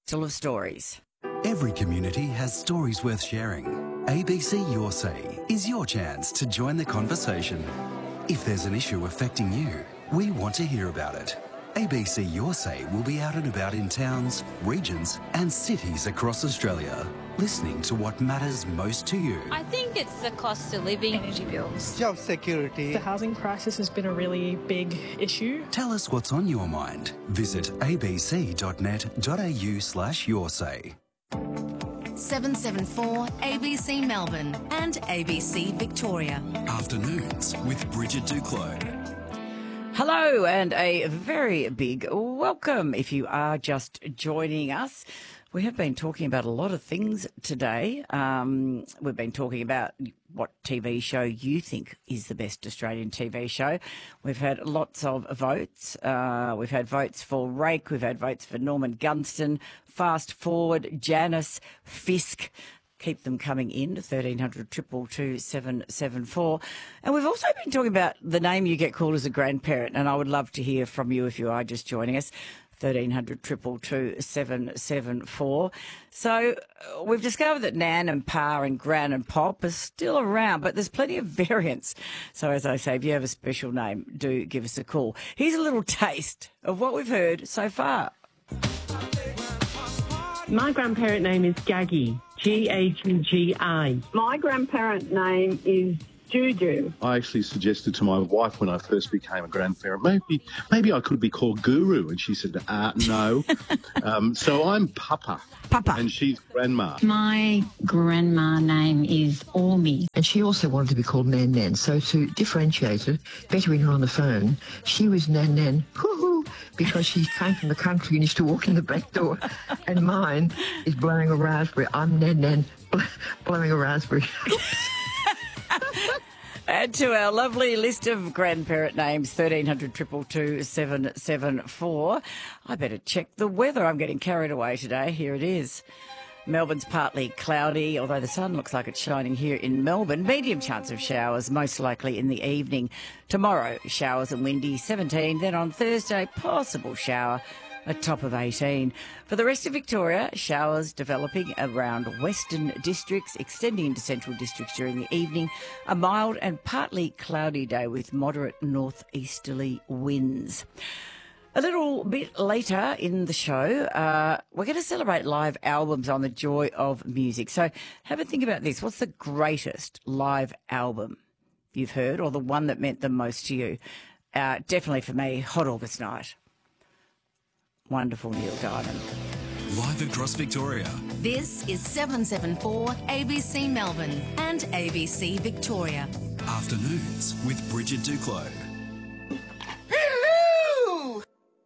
Full of stories. Every community has stories worth sharing. ABC Your Say is your chance to join the conversation. If there's an issue affecting you, we want to hear about it. ABC Your Say will be out and about in towns, regions and cities across Australia, listening to what matters most to you. I think it's the cost of living. Energy bills. Job security. The housing crisis has been a really big issue. Tell us what's on your mind. Visit abc.net.au/yoursay. 774 ABC Melbourne and ABC Victoria. Afternoons with Bridget Duclos. Hello and a very big welcome if you are just joining us. We have been talking about a lot of things today. We've been talking about what TV show you think is the best Australian TV show. We've had lots of votes. We've had votes for Rake. We've had votes for Norman Gunston, Fast Forward, Janice, Fisk. Keep them coming in, 1300 222 774. And we've also been talking about the name you get called as a grandparent, and I would love to hear from you if you are just joining us. 1300 222 774. So we've discovered that Nan and Pa and Gran and Pop are still around, but there's plenty of variants. So as I say, if you have a special name, do give us a call. Here's a little taste of what we've heard so far. My grandparent name is Gaggy, Gaggi. My grandparent name is Juju. I actually suggested to my wife when I first became a grandparent, maybe I could be called Guru, and she said, no. So I'm Papa. Papa. And she's Grandma. My grandma name is Ormi. And she also wanted to be called Nan Nan. So to differentiate it, better in her on the phone, she was Nan Nan, hoo-hoo, because she came from the country and used to walk in the back door. And mine is blowing a raspberry. I'm Nan Nan, blowing a raspberry. Add to our lovely list of grandparent names, 1300 222 774. I better check the weather. I'm getting carried away today. Here it is. Melbourne's partly cloudy, although the sun looks like it's shining here in Melbourne. Medium chance of showers, most likely in the evening. Tomorrow, showers and windy, 17. Then on Thursday, possible shower, a top of 18. For the rest of Victoria, showers developing around western districts, extending into central districts during the evening. A mild and partly cloudy day with moderate northeasterly winds. A little bit later in the show, we're going to celebrate live albums on the joy of music. So have a think about this. What's the greatest live album you've heard, or the one that meant the most to you? Definitely for me, Hot August Night. Wonderful Neil Diamond. Live across Victoria. This is 774 ABC Melbourne and ABC Victoria. Afternoons with Bridget Duclos. Hello!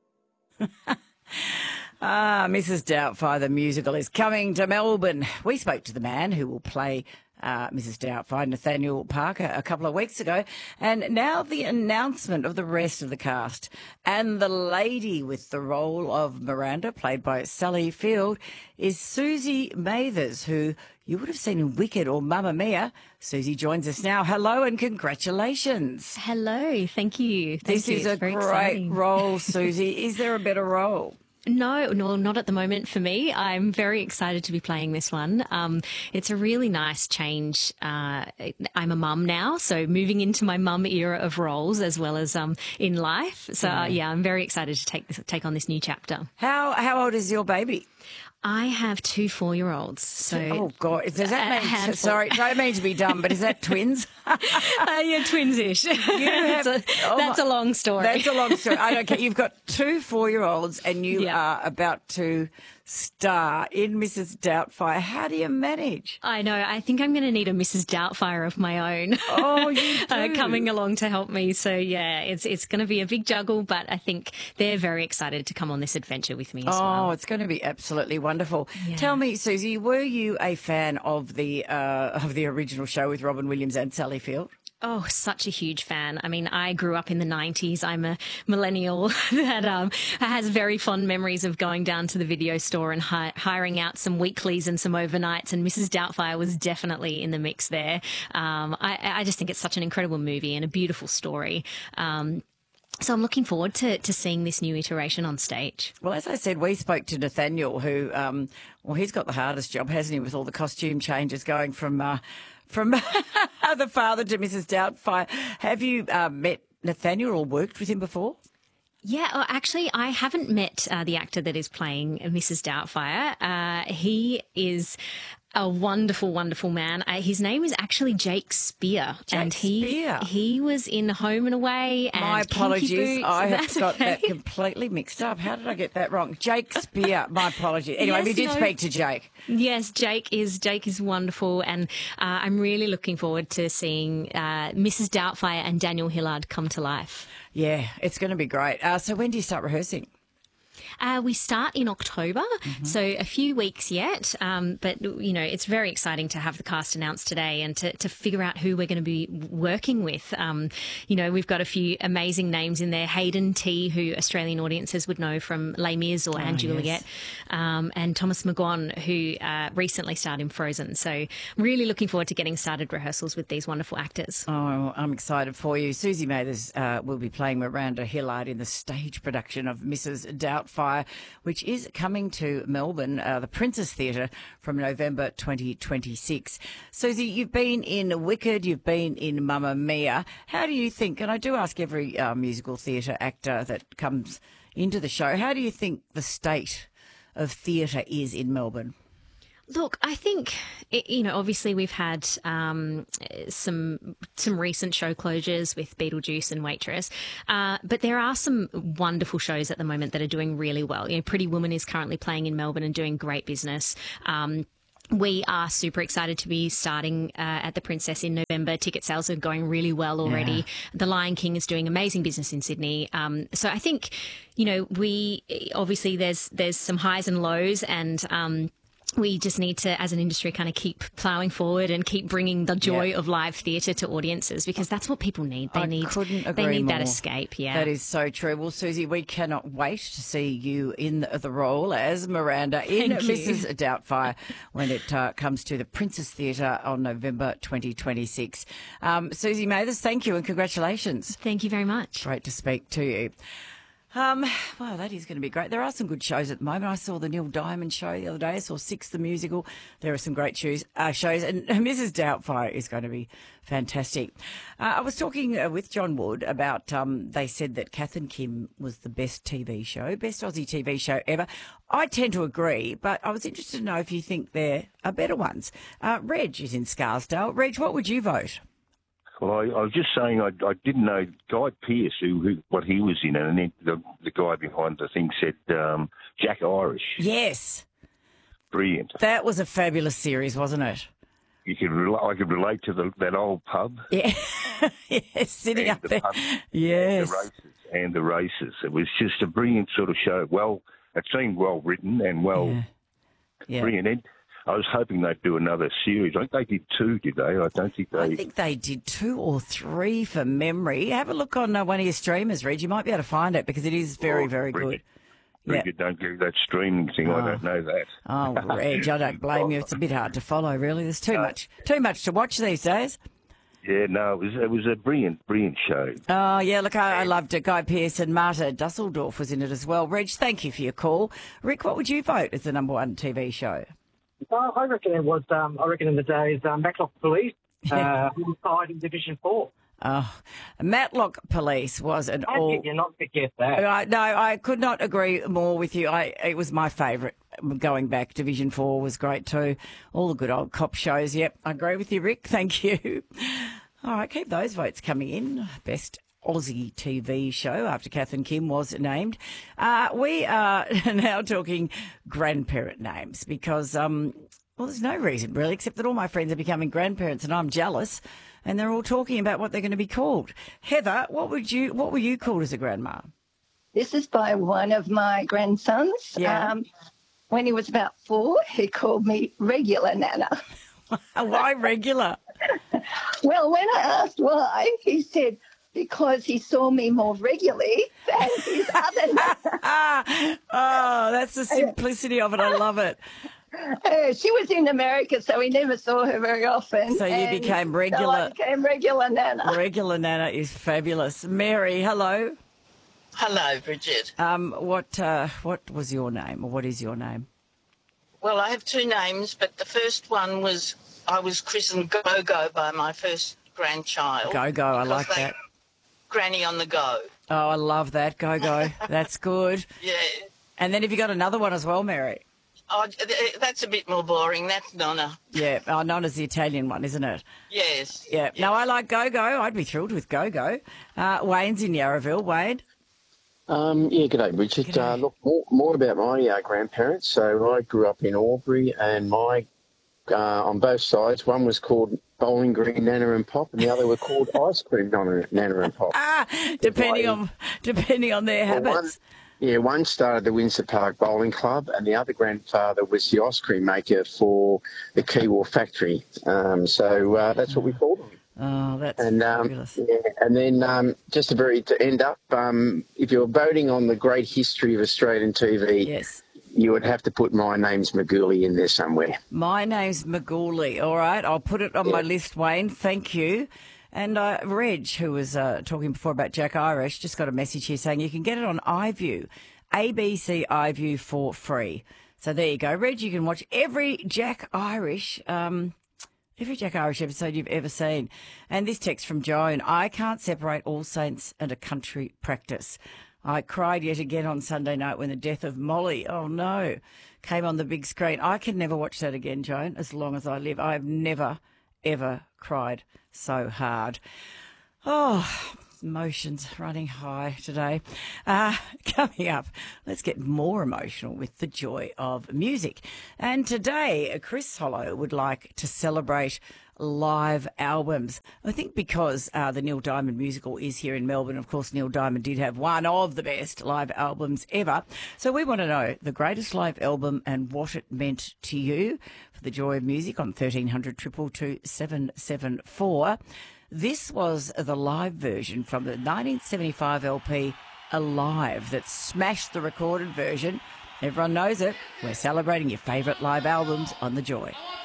Mrs. Doubtfire, the musical, is coming to Melbourne. We spoke to the man who will play Mrs. Doubtfire, Nathaniel Parker, a couple of weeks ago. And now the announcement of the rest of the cast. And the lady with the role of Miranda, played by Sally Field, is Susie Mathers, who you would have seen in Wicked or Mamma Mia. Susie joins us now. Hello and congratulations. Hello, thank you. This is a great role, Susie. Is there a better role? No, not at the moment for me. I'm very excited to be playing this one. It's a really nice change. I'm a mum now, so moving into my mum era of roles as well as in life. So yeah, I'm very excited to take on this new chapter. How old is your baby? I have 2 4-year-olds. So oh God, does that mean? Sorry, don't mean to be dumb, but is that twins? Yeah, twins-ish. That's a long story. That's a long story. I don't care. You've got 2 4-year-olds, and you are about to star in Mrs. Doubtfire. How do you manage? I know. I think I'm going to need a Mrs. Doubtfire of my own. Oh, you do. Coming along to help me. So yeah, it's going to be a big juggle, but I think they're very excited to come on this adventure with me as well. Oh, it's going to be absolutely wonderful. Yeah. Tell me, Susie, were you a fan of the original show with Robin Williams and Sally Field? Oh, such a huge fan. I mean, I grew up in the 90s. I'm a millennial that has very fond memories of going down to the video store and hiring out some weeklies and some overnights, and Mrs. Doubtfire was definitely in the mix there. I just think it's such an incredible movie and a beautiful story. So I'm looking forward to seeing this new iteration on stage. Well, as I said, we spoke to Nathaniel, who, he's got the hardest job, hasn't he, with all the costume changes going from the father to Mrs. Doubtfire. Have you met Nathaniel or worked with him before? Yeah, actually, I haven't met the actor that is playing Mrs. Doubtfire. He is a wonderful, wonderful man. His name is actually Jake Spear. He was in Home and Away and My apologies. Kinky Boots. I have got that completely mixed up. How did I get that wrong? Jake Spear. My apologies. Anyway, we did speak to Jake. Yes, Jake is wonderful, and I'm really looking forward to seeing Mrs. Doubtfire and Daniel Hillard come to life. Yeah, it's going to be great. So when do you start rehearsing? We start in October, so a few weeks yet. But, you know, it's very exciting to have the cast announced today and to figure out who we're going to be working with. You know, we've got a few amazing names in there. Hayden T, who Australian audiences would know from Les Mis or Anne Juliet, and Thomas McGowan, who recently starred in Frozen. So really looking forward to getting started rehearsals with these wonderful actors. Oh, I'm excited for you. Susie Mathers will be playing Miranda Hillard in the stage production of Mrs. Doubtfire, which is coming to Melbourne, the Princess Theatre, from November 2026. Susie, you've been in Wicked, you've been in Mamma Mia. How do you think, and I do ask every musical theatre actor that comes into the show, how do you think the state of theatre is in Melbourne? Look, I think, you know, obviously we've had some recent show closures with Beetlejuice and Waitress, but there are some wonderful shows at the moment that are doing really well. You know, Pretty Woman is currently playing in Melbourne and doing great business. We are super excited to be starting at the Princess in November. Ticket sales are going really well already. Yeah. The Lion King is doing amazing business in Sydney. So I think, you know, obviously there's some highs and lows, and we just need to, as an industry, kind of keep ploughing forward and keep bringing the joy of live theatre to audiences, because that's what people need. They need that escape. Yeah, that is so true. Well, Susie, we cannot wait to see you in the role as Miranda in Mrs. Doubtfire when it comes to the Princess Theatre on November 2026. Susie Mathers, thank you and congratulations. Thank you very much. Great to speak to you. Well, that is going to be great. There are some good shows at the moment. I saw the Neil Diamond show the other day. I saw Six the Musical. There are some great shows, and Mrs. Doubtfire is going to be fantastic. I was talking with John Wood about, they said that Kath and Kim was the best TV show, best Aussie TV show ever. I tend to agree, but I was interested to know if you think there are better ones. Reg is in Scarsdale. Reg, what would you vote? Well, I was just saying I didn't know Guy Pearce, what he was in, and then the guy behind the thing said Jack Irish. Yes. Brilliant. That was a fabulous series, wasn't it? I could relate to that old pub. Yeah. Yes, sitting up there. Pub, yes. The races. It was just a brilliant sort of show. Well, it seemed well written and brilliant. And I was hoping they'd do another series. I think they did 2, did they? I think they did 2 or 3 from memory. Have a look on one of your streamers, Reg. You might be able to find it because it is very, very good. Bridget, don't do that streaming thing. I don't know that. Oh, Reg, I don't blame you. It's a bit hard to follow, really. There's too much to watch these days. Yeah, no, it was a brilliant show. Oh, yeah, look, I loved it. Guy Pearce and Marta Dusseldorf was in it as well. Reg, thank you for your call. Rick, what would you vote as the number 1 TV show? I reckon it was, in the days, Matlock Police, inside in Division 4. Oh, Matlock Police was an all... How did you not forget that? No, I could not agree more with you. It was my favourite going back. Division 4 was great too. All the good old cop shows. Yep, I agree with you, Rick. Thank you. All right, keep those votes coming in. Best Aussie TV show after Kath and Kim was named. We are now talking grandparent names because, there's no reason really except that all my friends are becoming grandparents and I'm jealous and they're all talking about what they're going to be called. Heather, what were you called as a grandma? This is by one of my grandsons. Yeah. When he was about 4, he called me Regular Nana. Why regular? Well, when I asked why, he said, because he saw me more regularly than his other nana. Oh, that's the simplicity of it. I love it. She was in America, so we never saw her very often. So you became regular. So I became Regular Nana. Regular Nana is fabulous. Mary, hello. Hello, Bridget. What was your name, or what is your name? Well, I have two names, but the first one was I was christened Go-Go by my first grandchild. Go-Go, I like that. Granny on the go. Oh, I love that, Go-Go. That's good. Yeah. And then have you got another one as well, Mary? Oh, that's a bit more boring. That's Nonna. Yeah, Nonna's the Italian one, isn't it? Yes. Yeah. Yes. No, I like Go-Go. I'd be thrilled with Go-Go. Wayne's in Yarraville. Wayne? Yeah, g'day, Richard. G'day. Look, more about my grandparents. So I grew up in Albury, and my on both sides, one was called Bowling Green Nana and Pop, and the other were called Ice Cream Nana and Pop. Depending on their habits. One started the Windsor Park Bowling Club, and the other grandfather was the ice cream maker for the Keyworth factory. So that's what we called them. Oh, that's fabulous. Yeah, and then just to end up, if you're voting on the great history of Australian TV, yes, you would have to put My Name's Magooly in there somewhere. My Name's Magooly. All right, I'll put it on my list, Wayne. Thank you. And Reg, who was talking before about Jack Irish, just got a message here saying you can get it on iView, ABC iView for free. So there you go. Reg, you can watch every Jack Irish episode you've ever seen. And this text from Joan: I can't separate All Saints and A Country Practice. I cried yet again on Sunday night when the death of Molly, oh no, came on the big screen. I can never watch that again, Joan, as long as I live. I've never, ever cried so hard. Oh, emotions running high today. Coming up, let's get more emotional with the joy of music. And today, Chris Hollow would like to celebrate live albums. I think because the Neil Diamond musical is here in Melbourne. Of course, Neil Diamond did have one of the best live albums ever. So we want to know the greatest live album and what it meant to you. For the joy of music on 1300 222 774. This was the live version from the 1975 LP Alive that smashed the recorded version. Everyone knows it. We're celebrating your favourite live albums on The Joy.